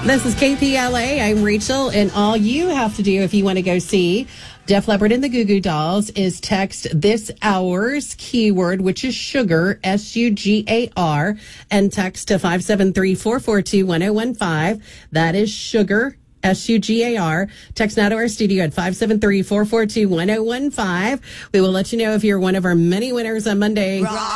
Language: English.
This is KPLA. I'm Rachel, and all you have to do if you want to go see Def Leppard and the Goo Goo Dolls is text this hour's keyword, which is sugar, SUGAR, and text to 573-442-1015. That is sugar, SUGAR. Text now to our studio at 573-442-1015. We will let you know if you're one of our many winners on Monday.